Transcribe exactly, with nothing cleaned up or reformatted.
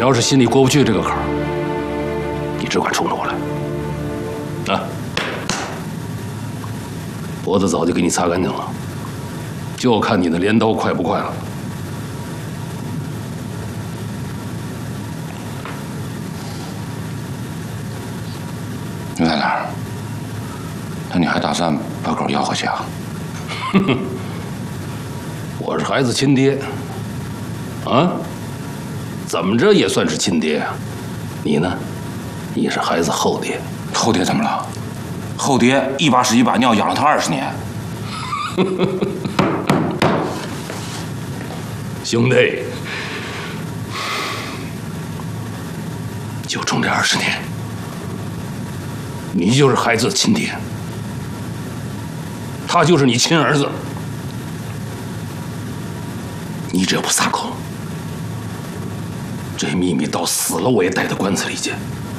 要是心里过不去这个坎儿，你只管冲着我来。啊，脖子早就给你擦干净了，就看你的镰刀快不快了。 岳大娘，那你还打算把狗要回去啊？ 哼哼，我是孩子亲爹，啊，怎么着也算是亲爹啊。你呢？你是孩子后爹。 后爹怎么了？后爹一把屎一把尿养了他二十年。 兄弟，就冲这二十年，你就是孩子的亲爹，他就是你亲儿子。你只要不撒口，这秘密到死了我也带到棺材里去。